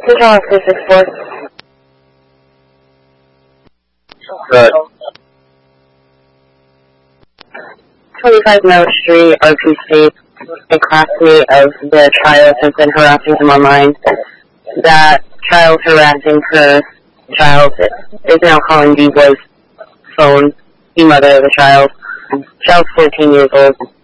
Control 264. Good. 25 Meadow Street, RP State. A classmate of the child has been harassing him online. That child harassing her child is now calling D-Boy's phone, the mother of the child. Child's 14 years old.